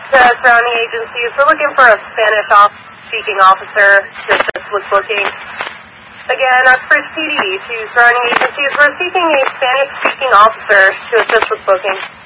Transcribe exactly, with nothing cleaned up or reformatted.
The surrounding agencies, we're looking for a Spanish-speaking officer to assist with booking. Again, Uxbridge P D to surrounding agencies, we're seeking a Spanish-speaking officer to assist with booking.